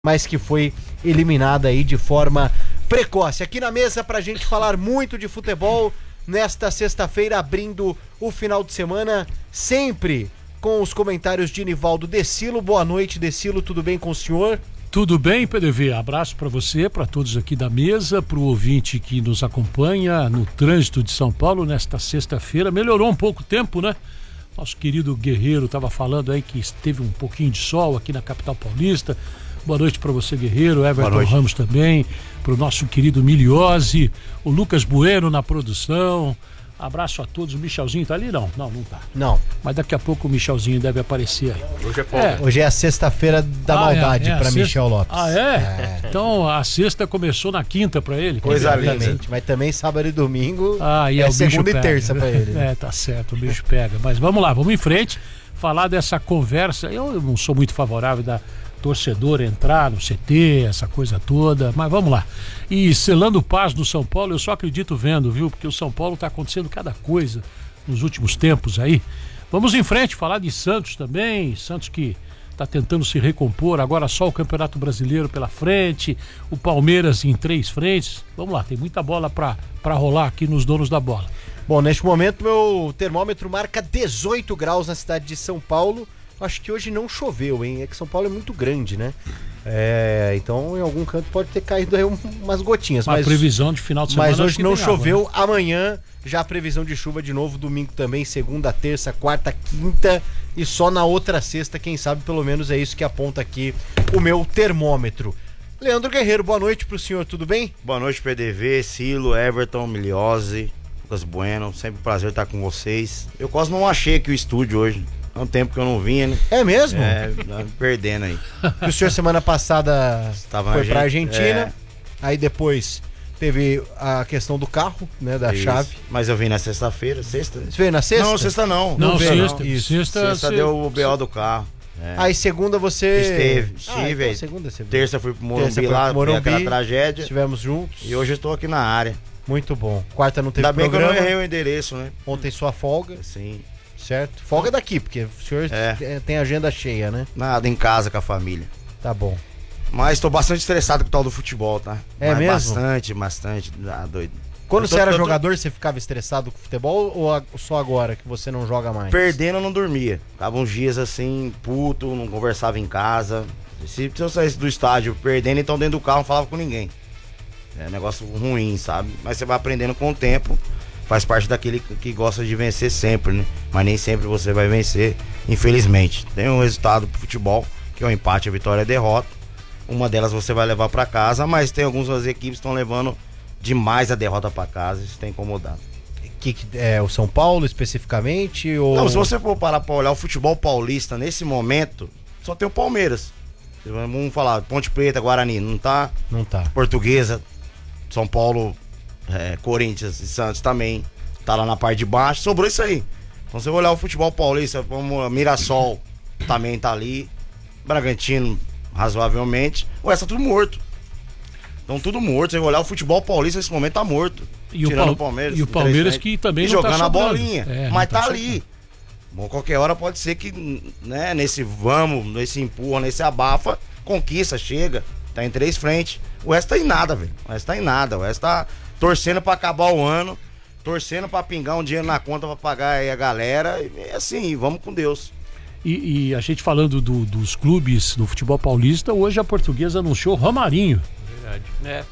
mas que foi eliminada aí de forma precoce. Aqui na mesa pra gente falar muito de futebol nesta sexta-feira, abrindo o final de semana, sempre com os comentários de Nivaldo Decilo. Boa noite, Decilo, tudo bem com o senhor? Tudo bem, PDV? Abraço para você, para todos aqui da mesa, para o ouvinte que nos acompanha no trânsito de São Paulo nesta sexta-feira. Melhorou um pouco o tempo, né? Nosso querido Guerreiro estava falando aí que teve um pouquinho de sol aqui na capital paulista. Boa noite para você, Guerreiro, Everton Ramos também, para o nosso querido Miliose, o Lucas Bueno na produção. Abraço a todos. O Michelzinho tá ali? Não tá. Não. Mas daqui a pouco o Michelzinho deve aparecer aí. Hoje é folga. Hoje é a sexta-feira da maldade para Michel Lopes. Então a sexta começou na quinta para ele. Exatamente. Mas também sábado e domingo é segunda e terça para ele. Tá certo, o bicho pega. Mas vamos lá, vamos em frente. Falar dessa conversa. Eu não sou muito favorável da torcedor entrar no CT, essa coisa toda, mas vamos lá. E selando paz no São Paulo, eu só acredito vendo, viu? Porque o São Paulo tá acontecendo cada coisa nos últimos tempos aí. Vamos em frente, falar de Santos também, Santos que tá tentando se recompor, agora só o Campeonato Brasileiro pela frente, o Palmeiras em 3 frentes. Vamos lá, tem muita bola pra rolar aqui nos donos da bola. Bom, neste momento meu termômetro marca 18 graus na cidade de São Paulo. Acho que hoje não choveu, hein? É que São Paulo é muito grande, né? Então em algum canto pode ter caído aí umas gotinhas. Mas previsão de final de semana. Mas hoje não choveu. Água, né? Amanhã já a previsão de chuva de novo, domingo também, segunda, terça, quarta, quinta e só na outra sexta, quem sabe, pelo menos é isso que aponta aqui o meu termômetro. Leandro Guerreiro, boa noite pro senhor, tudo bem? Boa noite, PDV, Silo, Everton, Miliose, Lucas Bueno, sempre um prazer estar com vocês. Eu quase não achei aqui o estúdio hoje. Há um tempo que eu não vinha, né? É mesmo? Perdendo aí. O senhor semana passada foi pra Argentina, aí depois teve a questão do carro, né, da chave. Mas eu vim na sexta-feira, sexta? Você veio na sexta? Não, sexta não. Não, Sexta deu o BO do carro. Aí segunda você... Estive aí. Segunda. Terça fui pro Morumbi lá, foi aquela tragédia. Estivemos juntos. E hoje eu estou aqui na área. Muito bom. Quarta não teve Ainda programa. bem que eu não errei o endereço, né? Ontem sua folga. Sim. Certo? Folga daqui, porque o senhor tem agenda cheia, né? Nada, em casa com a família. Tá bom. Mas tô bastante estressado com o tal do futebol, tá? É mesmo? Bastante. Doido. Quando você era jogador, você ficava estressado com o futebol ou só agora que você não joga mais? Perdendo eu não dormia. Ficava uns dias assim, puto, não conversava em casa. Se eu saísse do estádio perdendo, então dentro do carro não falava com ninguém. É um negócio ruim, sabe? Mas você vai aprendendo com o tempo. Faz parte daquele que gosta de vencer sempre, né? Mas nem sempre você vai vencer, infelizmente. Tem um resultado pro futebol, que é o empate, a vitória e a derrota. Uma delas você vai levar pra casa, mas tem algumas equipes que estão levando demais a derrota pra casa, isso tem incomodado. Que é o São Paulo especificamente? Ou... Não, se você for parar pra olhar o futebol paulista nesse momento, só tem o Palmeiras. Vamos falar, Ponte Preta, Guarani, não tá? Não tá. Portuguesa, São Paulo... Corinthians e Santos também tá lá na parte de baixo, sobrou isso aí. Então você vai olhar o futebol paulista, como Mirassol também tá ali, Bragantino razoavelmente, o resto tá tudo morto. Então tudo morto, você vai olhar o futebol paulista nesse momento tá morto. Tirando o Palmeiras. E o Palmeiras que também não jogando tá a bolinha, mas tá ali. Bom, qualquer hora pode ser que, né, nesse empurra, nesse abafa, conquista, chega, tá em 3 frentes. O resto tá em nada, velho. O resto tá torcendo pra acabar o ano, torcendo pra pingar um dinheiro na conta pra pagar aí a galera, e assim, vamos com Deus. E a gente falando dos clubes do futebol paulista, hoje a Portuguesa anunciou Romarinho. Verdade.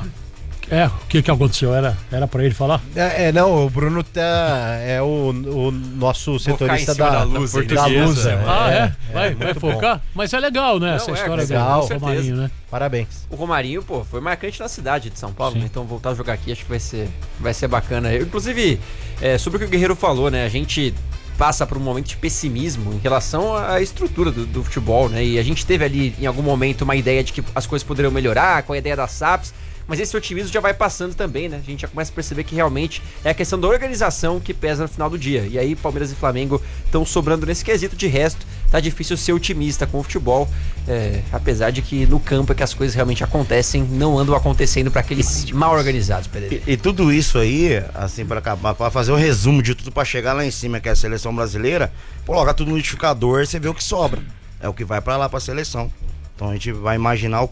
O que aconteceu? Era pra ele falar? Não, o Bruno é o nosso setorista da Lusa. Vai focar? Bom. Mas é legal, né? Essa história do Romarinho, né? Parabéns. O Romarinho, foi marcante na cidade de São Paulo, né? Então voltar a jogar aqui acho que vai ser bacana. Inclusive, sobre o que o Guerreiro falou, né? A gente passa por um momento de pessimismo em relação à estrutura do futebol, né? E a gente teve ali em algum momento uma ideia de que as coisas poderiam melhorar com a ideia das SAFs. Mas esse otimismo já vai passando também, né? A gente já começa a perceber que realmente é a questão da organização que pesa no final do dia. E aí Palmeiras e Flamengo estão sobrando nesse quesito. De resto, tá difícil ser otimista com o futebol. Apesar de que no campo é que as coisas realmente acontecem, não andam acontecendo para aqueles mal organizados, Pedro. E tudo isso aí, assim, para fazer um resumo de tudo, para chegar lá em cima, que é a seleção brasileira, colocar tudo no liquidificador, você vê o que sobra. É o que vai para lá, para a seleção. Então a gente vai imaginar o